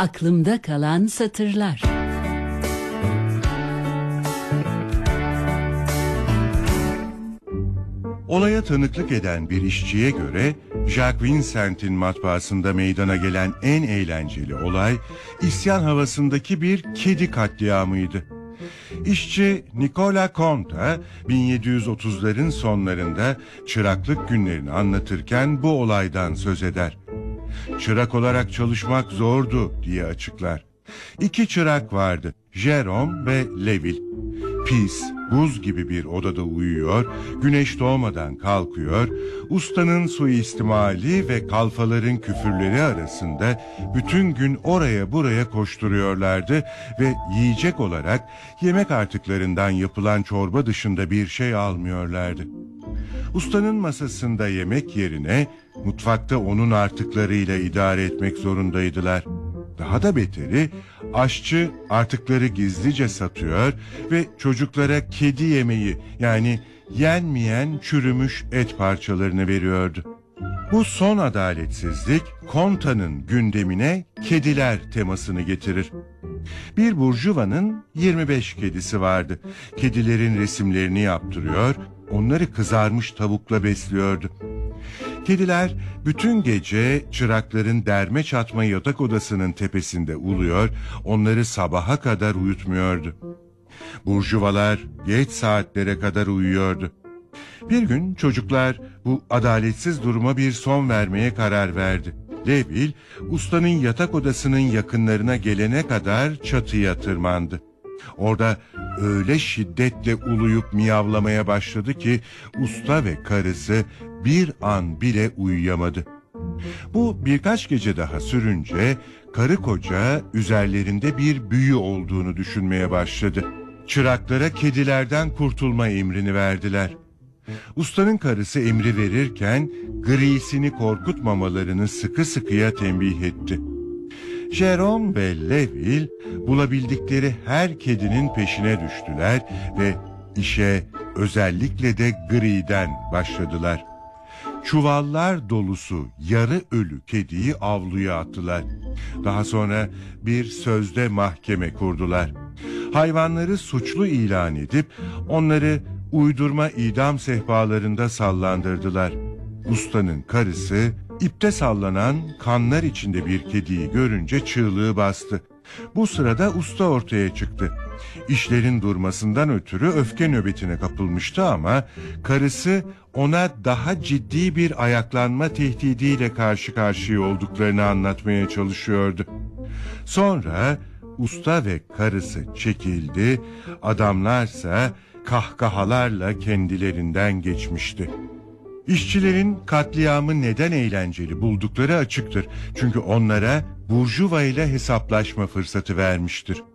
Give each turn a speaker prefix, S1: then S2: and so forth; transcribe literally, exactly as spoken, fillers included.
S1: Aklımda kalan satırlar.
S2: Olaya tanıklık eden bir işçiye göre Jacques Vincent'in matbaasında meydana gelen en eğlenceli olay isyan havasındaki bir kedi katliamıydı. İşçi Nicolas Conta bin yedi yüz otuzların sonlarında çıraklık günlerini anlatırken bu olaydan söz eder. Çırak olarak çalışmak zordu diye açıklar. İki çırak vardı, Jérôme ve Léville. Pis, buz gibi bir odada uyuyor, güneş doğmadan kalkıyor, ustanın suistimali ve kalfaların küfürleri arasında bütün gün oraya buraya koşturuyorlardı ve yiyecek olarak yemek artıklarından yapılan çorba dışında bir şey almıyorlardı. Ustanın masasında yemek yerine mutfakta onun artıklarıyla idare etmek zorundaydılar. Daha da beteri, aşçı artıkları gizlice satıyor ve çocuklara kedi yemeği, yani yenmeyen çürümüş et parçalarını veriyordu. Bu son adaletsizlik Conta'nın gündemine kediler temasını getirir. Bir burjuvanın yirmi beş kedisi vardı. Kedilerin resimlerini yaptırıyor, onları kızarmış tavukla besliyordu. Kediler bütün gece çırakların derme çatma yatak odasının tepesinde uluyor, onları sabaha kadar uyutmuyordu. Burjuvalar geç saatlere kadar uyuyordu. Bir gün çocuklar bu adaletsiz duruma bir son vermeye karar verdi. Léville, ustanın yatak odasının yakınlarına gelene kadar çatıya tırmandı. Orada öyle şiddetle uluyup miyavlamaya başladı ki usta ve karısı bir an bile uyuyamadı. Bu birkaç gece daha sürünce karı koca üzerlerinde bir büyü olduğunu düşünmeye başladı. Çıraklara kedilerden kurtulma emrini verdiler. Ustanın karısı emri verirken grisini korkutmamalarını sıkı sıkıya tembih etti. Jérôme ve Léville bulabildikleri her kedinin peşine düştüler ve işe özellikle de griden başladılar. Çuvallar dolusu yarı ölü kediyi avluya attılar. Daha sonra bir sözde mahkeme kurdular. Hayvanları suçlu ilan edip onları uydurma idam sehpalarında sallandırdılar. Ustanın karısı ipte sallanan kanlar içinde bir kediyi görünce çığlığı bastı. Bu sırada usta ortaya çıktı. İşlerin durmasından ötürü öfke nöbetine kapılmıştı ama karısı ona daha ciddi bir ayaklanma tehdidiyle karşı karşıya olduklarını anlatmaya çalışıyordu. Sonra usta ve karısı çekildi, adamlarsa kahkahalarla kendilerinden geçmişti. İşçilerin katliamı neden eğlenceli buldukları açıktır. Çünkü onlara burjuva ile hesaplaşma fırsatı vermiştir.